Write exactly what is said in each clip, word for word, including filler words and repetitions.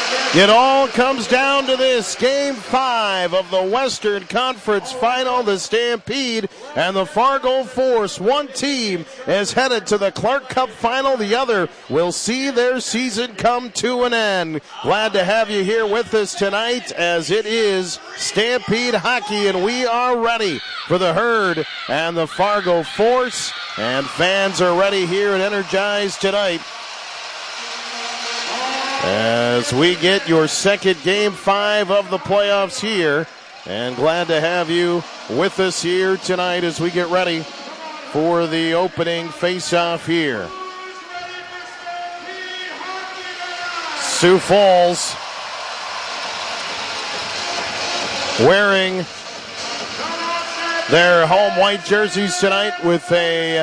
It all comes down to this. Game five of the Western Conference Final. The Stampede and the Fargo Force. One team is headed to the Clark Cup Final. The other will see their season come to an end. Glad to have you here with us tonight as it is Stampede Hockey, and we are ready for the Herd and the Fargo Force. And fans are ready here and energized tonight as we get your second game five of the playoffs here. And glad to have you with us here tonight as we get ready for the opening face-off here. Sioux Falls wearing their home white jerseys tonight with a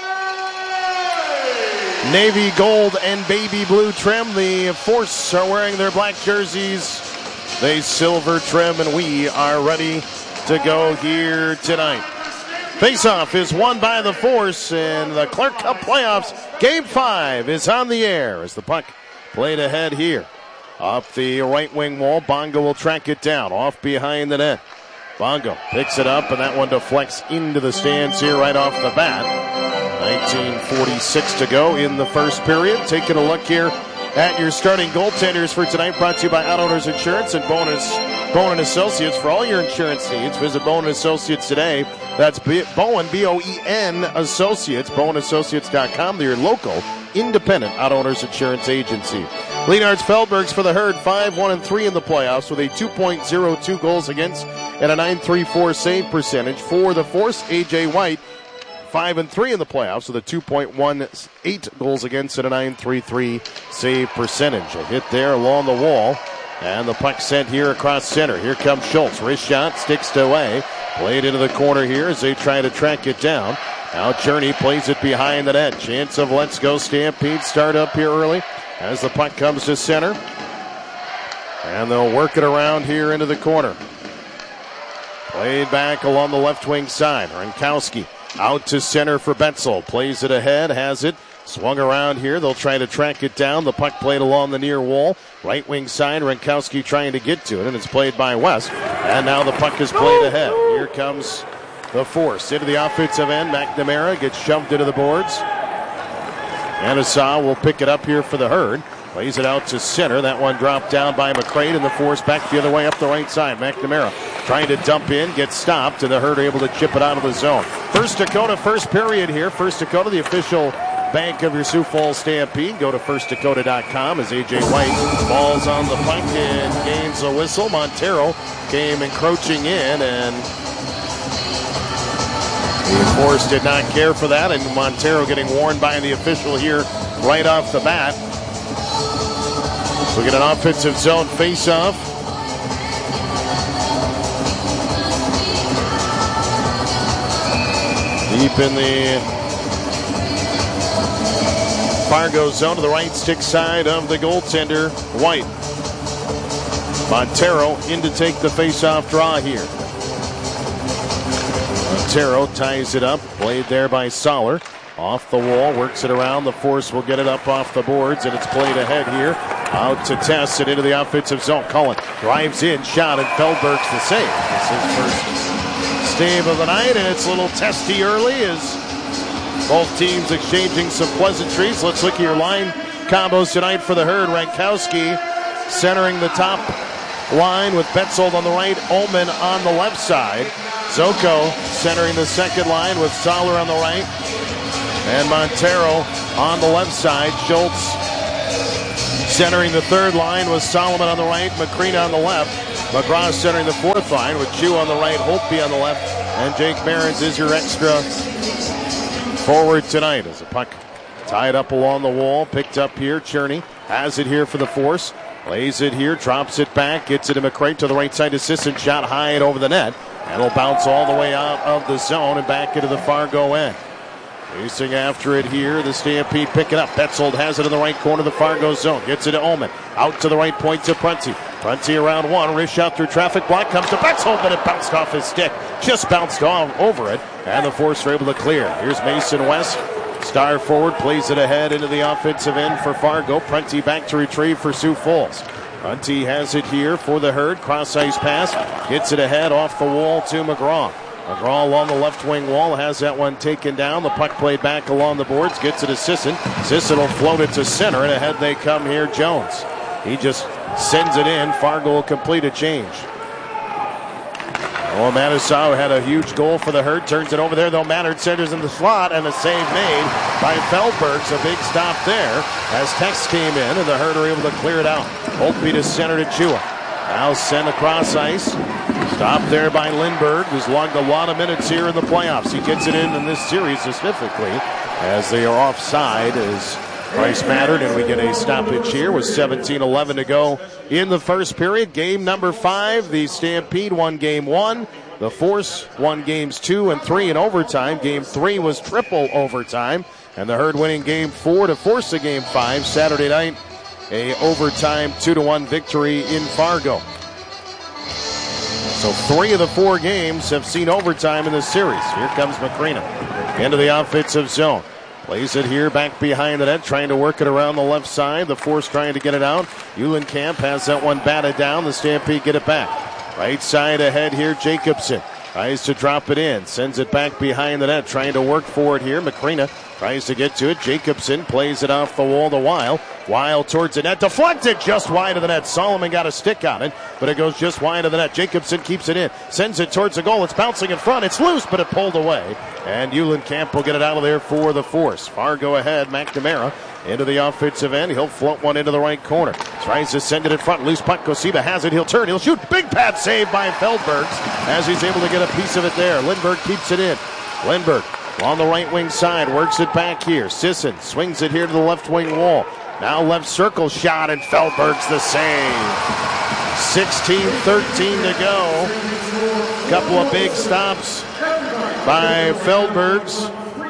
navy gold and baby blue trim. The Force are wearing their black jerseys, they silver trim, and we are ready to go here tonight. Face-off is won by the Force, and the Clark Cup playoffs game five is on the air as the puck played ahead here. Off the right wing wall, Bongo will track it down, off behind the net. Bongo picks it up, and that one deflects into the stands here right off the bat. nineteen forty-six to go in the first period. Taking a look here at your starting goaltenders for tonight, brought to you by Out Owners Insurance and Bonus Bowen and Associates. For all your insurance needs, visit Bowen and Associates today. That's B- Bowen, B O E N Associates, bowen associates dot com. They're your local, independent Out Owners Insurance agency. Leonards Feldbergs for the Herd, five one and three in the playoffs with a two point oh two goals against and a nine three four save percentage. For the Force, A J White, five and three in the playoffs with a two point one eight goals against and a nine three three save percentage. A hit there along the wall, and the puck sent here across center. Here comes Schultz. Wrist shot, sticks away. Played into the corner here as they try to track it down. Now Journey plays it behind the net. Chance of Let's Go Stampede start up here early as the puck comes to center. And they'll work it around here into the corner. Played back along the left wing side. Rankowski out to center for Betzel. Plays it ahead, has it. Swung around here. They'll try to track it down. The puck played along the near wall. Right wing side, Rankowski trying to get to it, and it's played by West. And now the puck is played ahead. Here comes the Force. Into the offensive end. McNamara gets shoved into the boards. Anasaw will pick it up here for the Herd. Plays it out to center. That one dropped down by McCrate, and the Force back the other way up the right side. McNamara trying to dump in, gets stopped, and the Herd able to chip it out of the zone. First Dakota, first period here. First Dakota, the official bank of your Sioux Falls Stampede. Go to first dakota dot com as A J White falls on the puck and gains a whistle. Montero came encroaching in, and the Force did not care for that, and Montero getting warned by the official here right off the bat. So we get an offensive zone face-off. Deep in the Fargo zone to the right stick side of the goaltender, White. Montero in to take the face-off draw here. Montero ties it up, played there by Soller. Off the wall, works it around. The Force will get it up off the boards, and it's played ahead here. Out to Tess and into the offensive zone. Cullen drives in, shot, and Feldberg's the save. This is his first save of the night, and it's a little testy early as both teams exchanging some pleasantries. Let's look at your line combos tonight for the Herd. Rankowski centering the top line with Betzold on the right, Ullman on the left side. Zoko centering the second line with Soller on the right, and Montero on the left side. Schultz centering the third line with Solomon on the right, McCreen on the left. McGraw centering the fourth line with Chu on the right, Holtby on the left, and Jake Behrens is your extra forward tonight as the puck tied up along the wall, picked up here. Cherney has it here for the Force. Lays it here, drops it back, gets it to McCrate to the right side. Assistant shot high and over the net. And it'll bounce all the way out of the zone and back into the Fargo end. Chasing after it here, the Stampede pick it up. Betzold has it in the right corner of the Fargo zone. Gets it to Ullman. Out to the right point to Prunty. Prunty around one. Wrist shot through traffic block. Comes to Betzold, but it bounced off his stick. Just bounced off over it. And the Force are able to clear. Here's Mason West. Star forward, plays it ahead into the offensive end for Fargo. Prunty back to retrieve for Sioux Falls. Hunty has it here for the Herd. Cross ice pass. Gets it ahead off the wall to McGraw. McGraw along the left wing wall has that one taken down. The puck played back along the boards. Gets it to Sisson. Sisson will float it to center, and ahead they come here. Jones. He just sends it in. Fargo will complete a change. Oh, Manassau had a huge goal for the Herd. Turns it over there, though. Mannard centers in the slot, and a save made by Feldbergs. A big stop there as Tex came in, and the Herd are able to clear it out. Holtby to center to Chua. Now sent across ice. Stopped there by Lindbergh, who's logged a lot of minutes here in the playoffs. He gets it in in this series specifically as they are offside as Price mattered, and we get a stoppage here with seventeen eleven to go in the first period. Game number five, the Stampede won game one. The Force won games two and three in overtime. Game three was triple overtime, and the Herd winning game four to force a game five Saturday night. A overtime two to one victory in Fargo. So three of the four games have seen overtime in this series. Here comes Macrina into the offensive zone. Plays it here back behind the net, trying to work it around the left side. The Force trying to get it out. Eulenkamp has that one batted down. The Stampede get it back. Right side ahead here, Jacobson tries to drop it in. Sends it back behind the net, trying to work for it here. Macrina tries to get to it. Jacobson plays it off the wall to Weil. Weil towards the net, deflected just wide of the net. Solomon got a stick on it, but it goes just wide of the net. Jacobson keeps it in, sends it towards the goal. It's bouncing in front. It's loose, but it pulled away. And Eulenkamp will get it out of there for the Force. Fargo ahead. McNamara into the offensive end. He'll float one into the right corner. Tries to send it in front. Loose puck. Kosiba has it. He'll turn. He'll shoot. Big pad save by Feldbergs as he's able to get a piece of it there. Lindbergh keeps it in. Lindbergh on the right wing side. Works it back here. Sisson swings it here to the left wing wall. Now left circle shot, and Feldberg's the save. sixteen thirteen to go. Couple of big stops by Feldbergs.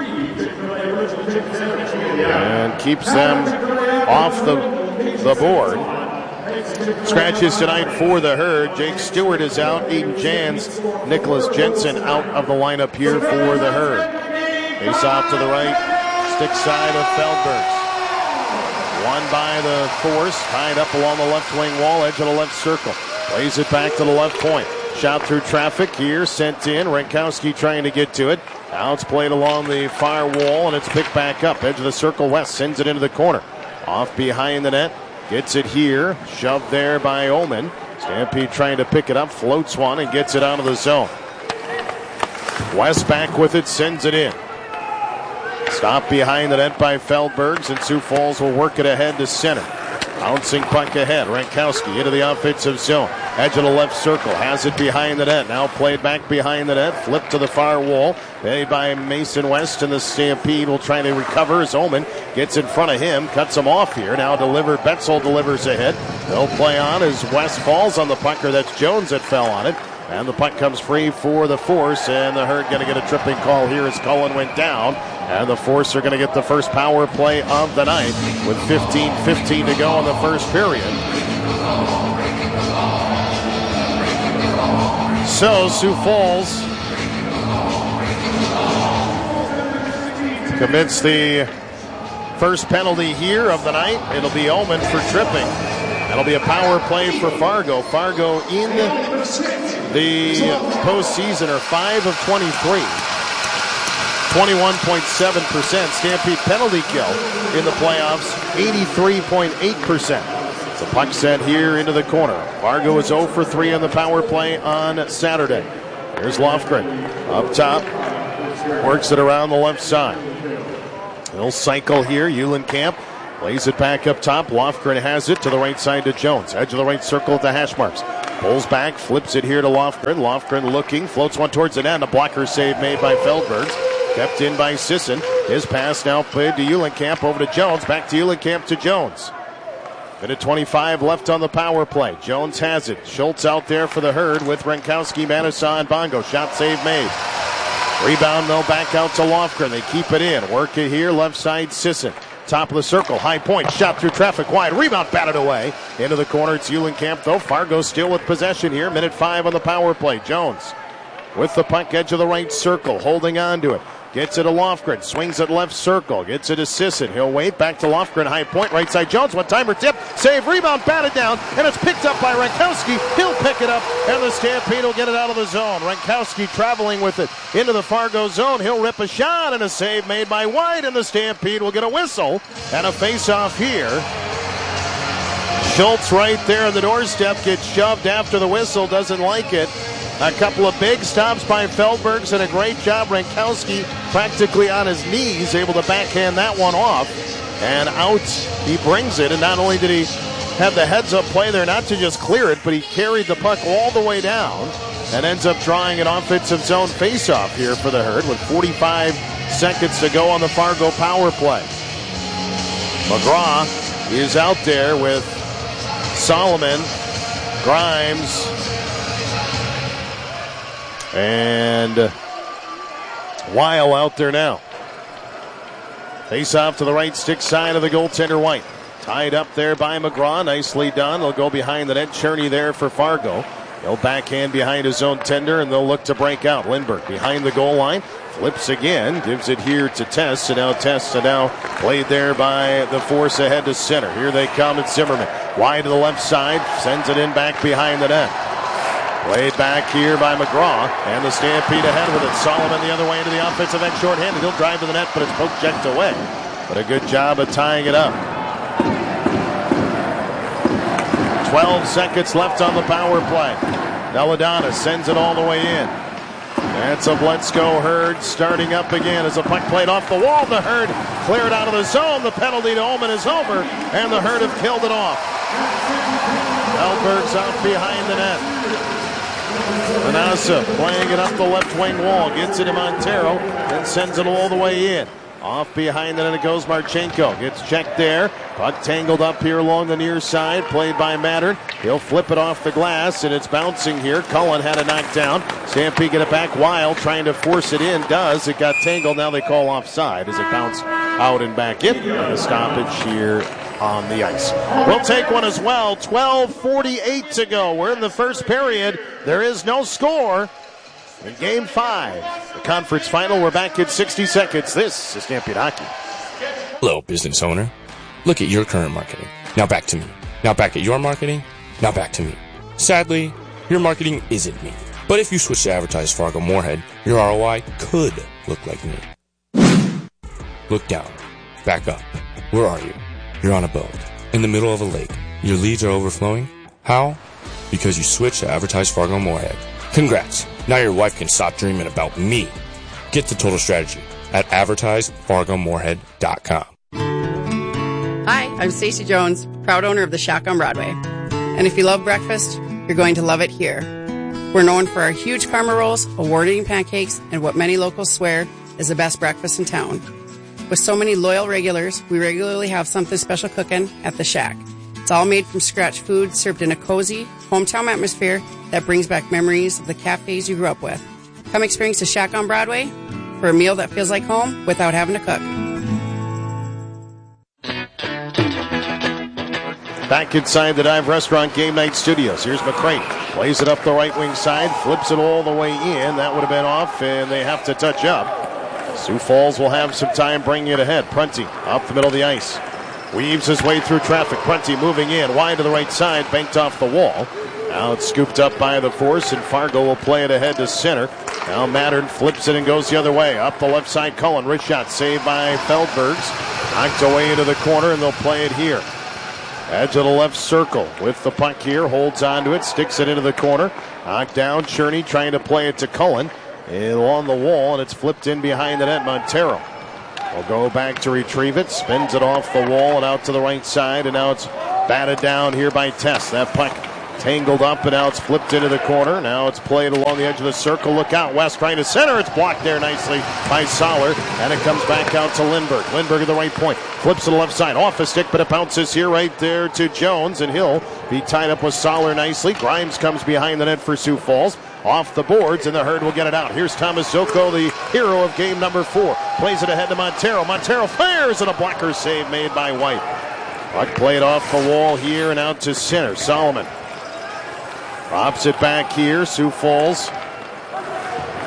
And keeps them off the, the board. Scratches tonight for the Herd. Jake Stewart is out. Aiden Jans, Nicholas Jensen out of the lineup here for the Herd. Face off to the right. Stick side of Feldbergs. Won by the Force, tied up along the left wing wall, edge of the left circle. Plays it back to the left point. Shot through traffic here, sent in. Renkowski trying to get to it. Now it's played along the far wall, and it's picked back up. Edge of the circle west, sends it into the corner. Off behind the net, gets it here. Shoved there by Omen. Stampede trying to pick it up, floats one, and gets it out of the zone. West back with it, sends it in. Stop behind the net by Feldbergs, and Sioux Falls will work it ahead to center. Bouncing puck ahead. Renkowski into the offensive zone. Edge of the left circle. Has it behind the net. Now played back behind the net. Flipped to the far wall. Made by Mason West, and the Stampede will try to recover as Omen gets in front of him. Cuts him off here. Now delivered. Betzel delivers ahead. They'll play on as West falls on the pucker. That's Jones that fell on it. And the puck comes free for the Force, and the Herd going to get a tripping call here as Cullen went down. And the Force are going to get the first power play of the night with fifteen fifteen to go in the first period. So Sioux Falls commits the first penalty here of the night. It'll be Omen for tripping. That'll be a power play for Fargo. Fargo in the postseason are five of twenty-three. twenty-one point seven percent. Stampede penalty kill in the playoffs, eighty-three point eight percent. The puck sent here into the corner. Fargo is zero for three on the power play on Saturday. Here's Lofgren up top. Works it around the left side. He'll cycle here. Eulenkamp plays it back up top. Lofgren has it to the right side to Jones. Edge of the right circle at the hash marks. Pulls back, flips it here to Lofgren. Lofgren looking, floats one towards the net. A blocker save made by Feldbergs. Kept in by Sisson. His pass now played to Eulenkamp, over to Jones. Back to Eulenkamp to Jones. Minute twenty-five left on the power play. Jones has it. Schultz out there for the Herd with Renkowski, Manasseh, and Bongo. Shot save made. Rebound though back out to Lofgren. They keep it in. Work it here. Left side Sisson. Top of the circle. High point. Shot through traffic wide. Rebound batted away. Into the corner. It's Eulenkamp though. Fargo still with possession here. Minute five on the power play. Jones with the puck, edge of the right circle. Holding on to it. Gets it to Lofgren. Swings it left circle. Gets it to Sisson. He'll wait. Back to Lofgren. High point. Right side Jones. One timer tip. Save. Rebound. Batted down. And it's picked up by Rankowski. He'll pick it up. And the Stampede will get it out of the zone. Rankowski traveling with it into the Fargo zone. He'll rip a shot. And a save made by White. And the Stampede will get a whistle. And a face-off here. Schultz right there on the doorstep. Gets shoved after the whistle. Doesn't like it. A couple of big stops by Feldbergs and a great job. Rankowski practically on his knees, able to backhand that one off. And out he brings it. And not only did he have the heads-up play there not to just clear it, but he carried the puck all the way down and ends up drawing an offensive zone face-off here for the Herd with forty-five seconds to go on the Fargo power play. McGraw is out there with Solomon, Grimes, and Weil out there now. Face off to the right stick side of the goaltender White. Tied up there by McGraw. Nicely done. They'll go behind the net. Cherney there for Fargo. He'll backhand behind his own tender, and they'll look to break out. Lindbergh behind the goal line. Flips again. Gives it here to Tess. And now Tess and now played there by the Force ahead to center. Here they come at Zimmerman. Wide to the left side. Sends it in back behind the net. Played back here by McGraw, and the Stampede ahead with it. Solomon the other way into the offensive end, short-handed. He'll drive to the net, but it's poke checked away. But a good job of tying it up. twelve seconds left on the power play. Belladonna sends it all the way in. That's a Bledsoe Herd starting up again as a puck played off the wall. The Herd cleared out of the zone. The penalty to Ullman is over, and the Herd have killed it off. Feldberg's out behind the net. Manassa playing it up the left wing wall. Gets it to Montero. Then sends it all the way in. Off behind the net it goes Marchenko. Gets checked there. Puck tangled up here along the near side. Played by Mattern. He'll flip it off the glass. And it's bouncing here. Cullen had a knockdown. Stampede get it back. Weil trying to force it in. Does. It got tangled. Now they call offside as it bounced out and back in. And a stoppage here on the ice. We'll take one as well. twelve forty-eight to go. We're in the first period. There is no score in game five. The conference final. We're back in sixty seconds. This is Stampede Hockey. Hello, business owner. Look at your current marketing. Now back to me. Now back at your marketing. Now back to me. Sadly, your marketing isn't me. But if you switch to advertise Fargo Moorhead, your R O I could look like me. Look down. Back up. Where are you? You're on a boat, in the middle of a lake. Your leads are overflowing. How? Because you switched to advertise Fargo Moorhead. Congrats. Now your wife can stop dreaming about me. Get the total strategy at advertise fargo moorhead dot com. Hi, I'm Stacey Jones, proud owner of the Shack on Broadway. And if you love breakfast, you're going to love it here. We're known for our huge karma rolls, award-winning pancakes, and what many locals swear is the best breakfast in town. With so many loyal regulars, we regularly have something special cooking at the Shack. It's all made from scratch food served in a cozy, hometown atmosphere that brings back memories of the cafes you grew up with. Come experience the Shack on Broadway for a meal that feels like home without having to cook. Back inside the Dive Restaurant Game Night Studios. Here's McCray. Plays it up the right wing side, flips it all the way in. That would have been off, and they have to touch up. Sioux Falls will have some time bringing it ahead. Prunty up the middle of the ice. Weaves his way through traffic. Prunty moving in. Wide to the right side. Banked off the wall. Now it's scooped up by the Force, and Fargo will play it ahead to center. Now Mattern flips it and goes the other way. Up the left side, Cullen. Wrist shot saved by Feldbergs. Knocked away into the corner, and they'll play it here. Edge of the left circle with the puck here. Holds onto it. Sticks it into the corner. Knocked down. Cherney trying to play it to Cullen. Along the wall, and it's flipped in behind the net. Montero will go back to retrieve it. Spins it off the wall and out to the right side, and now it's batted down here by Tess. That puck tangled up, and now it's flipped into the corner. Now it's played along the edge of the circle. Look out, West trying to center. It's blocked there nicely by Soller, and it comes back out to Lindbergh. Lindbergh at the right point. Flips to the left side. Off a stick, but it bounces here right there to Jones, and he'll be tied up with Soller nicely. Grimes comes behind the net for Sioux Falls. Off the boards, and the Herd will get it out. Here's Thomas Zoko, the hero of game number four. Plays it ahead to Montero. Montero fires, and a blocker save made by White. Puck played off the wall here and out to center. Solomon drops it back here. Sioux Falls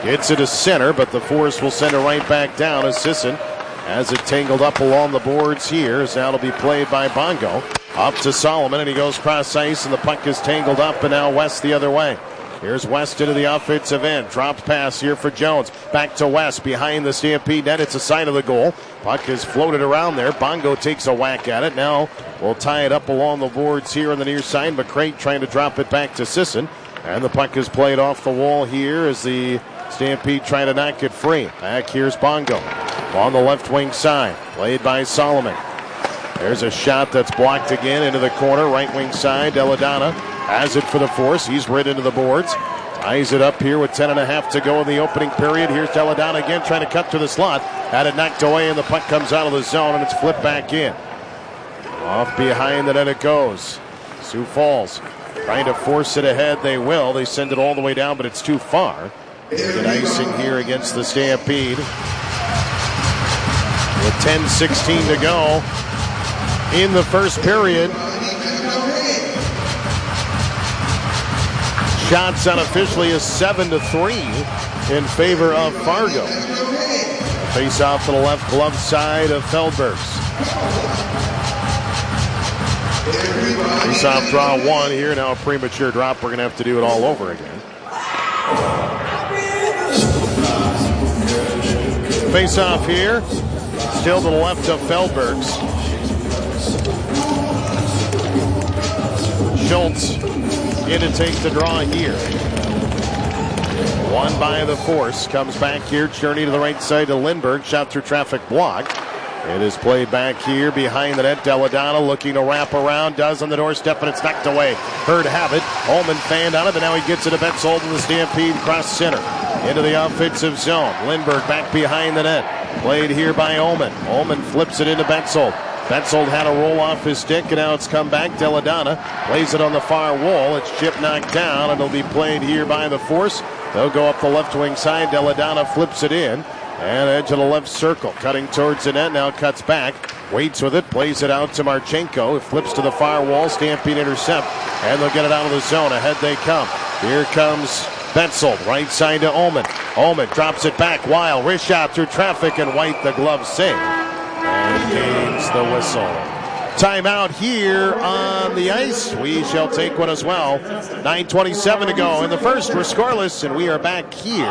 Gets it to center, but the Force will send it right back down as Sisson has it tangled up along the boards here. As now it'll be played by Bongo. Up to Solomon, and he goes cross ice, and the puck is tangled up, and now West the other way. Here's West into the offensive end. Dropped pass here for Jones. Back to West behind the Stampede net. It's a side of the goal. Puck is floated around there. Bongo takes a whack at it. Now we'll tie it up along the boards here on the near side. McCrate trying to drop it back to Sisson. And the puck is played off the wall here as the Stampede trying to knock it free. Back here's Bongo on the left wing side. Played by Solomon. There's a shot that's blocked again into the corner. Right wing side. Deladonna has it for the Force. He's right into the boards. Ties it up here with ten and a half to go in the opening period. Here's Deladonna again trying to cut to the slot. Had it knocked away, and the puck comes out of the zone, and it's flipped back in. Off behind the net it goes. Sioux Falls trying to force it ahead. They will. They send it all the way down, but it's too far. Good icing here against the Stampede. With ten sixteen to go in the first period. Shots unofficially is seven to three in favor of Fargo. Face off to the left glove side of Feldbergs. Face off draw one here. Now a premature drop. We're going to have to do it all over again. Face off here. Still to the left of Feldbergs. Schultz in to take the draw here. One by the Force. Comes back here. Journey to the right side to Lindbergh. Shot through traffic blocked. It is played back here behind the net. Deladonna looking to wrap around. Does on the doorstep, and it's knocked away. Hurd have it. Ullman fanned on it, but now he gets it to Betzold in the Stampede cross center. Into the offensive zone. Lindbergh back behind the net. Played here by Ullman. Ullman flips it into Betzold. Betzold had a roll off his stick, and now it's come back. Deladonna plays it on the far wall. It's chip knocked down, and it'll be played here by the Force. They'll go up the left wing side. Deladonna flips it in. And edge of the left circle. Cutting towards the net. Now cuts back. Waits with it. Plays it out to Marchenko. It flips to the far wall. Stampede intercept. And they'll get it out of the zone. Ahead they come. Here comes Betzold. Right side to Ullman. Ullman drops it back. Wild. Wrist shot through traffic, and White the glove save. And gains the whistle. Timeout here on the ice. We shall take one as well. nine twenty-seven to go in the first. We're scoreless, and we are back here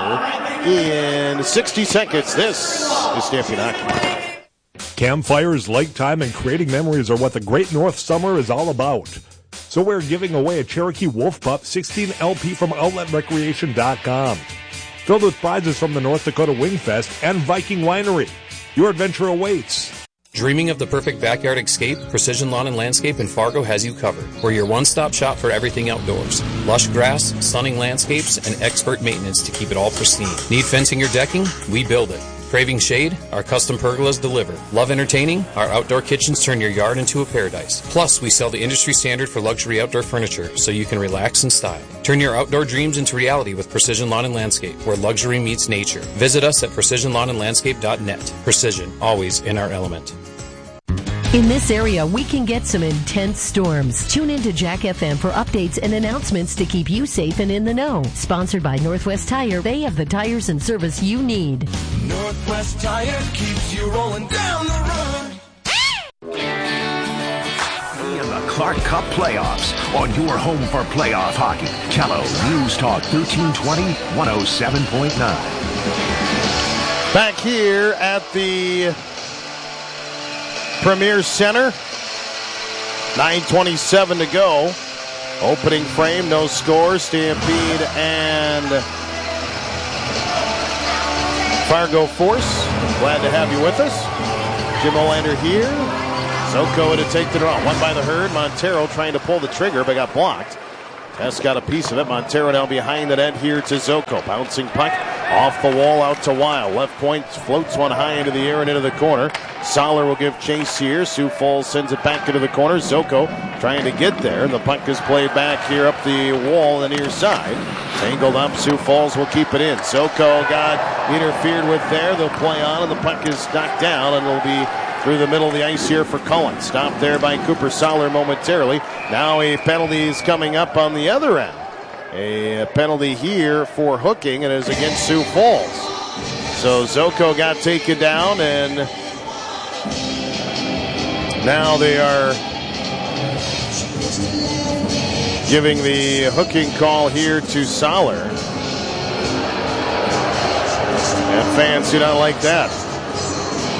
in sixty seconds. This is Stampede Hockey. Campfires, lake time, and creating memories are what the Great North Summer is all about. So we're giving away a Cherokee Wolf Pup sixteen L P from outlet recreation dot com. Filled with prizes from the North Dakota Wingfest and Viking Winery. Your adventure awaits. Dreaming of the perfect backyard escape? Precision Lawn and Landscape in Fargo has you covered. We're your one-stop shop for everything outdoors. Lush grass, stunning landscapes, and expert maintenance to keep it all pristine. Need fencing or decking? We build it. Craving shade? Our custom pergolas deliver. Love entertaining? Our outdoor kitchens turn your yard into a paradise. Plus, we sell the industry standard for luxury outdoor furniture, so you can relax in style. Turn your outdoor dreams into reality with Precision Lawn and Landscape, where luxury meets nature. Visit us at precision lawn and landscape dot net. Precision, always in our element. In this area, we can get some intense storms. Tune in to Jack F M for updates and announcements to keep you safe and in the know. Sponsored by Northwest Tire, they have the tires and service you need. Northwest Tire keeps you rolling down the road. In the Clark Cup playoffs on your home for playoff hockey. Kello News Talk thirteen twenty, one oh seven point nine. Back here at the Premier Center. nine twenty-seven to go. Opening frame, no score. Stampede and Fargo Force. Glad to have you with us. Jim Olander here. Zoko to take the draw. One by the Herd. Montero trying to pull the trigger, but got blocked. Tess got a piece of it. Montero now behind the net here to Zoko. Bouncing puck off the wall out to Weil. Left point floats one high into the air and into the corner. Soller will give chase here. Sioux Falls sends it back into the corner. Zoko trying to get there. The puck is played back here up the wall on the near side. Tangled up. Sioux Falls will keep it in. Zoko got interfered with there. They'll play on, and the puck is knocked down, and it'll be through the middle of the ice here for Cullen. Stopped there by Cooper Soller momentarily. Now a penalty is coming up on the other end A penalty here for hooking, and it is against Sioux Falls. So Zoko got taken down, and now they are giving the hooking call here to Soller. And fans do not like that.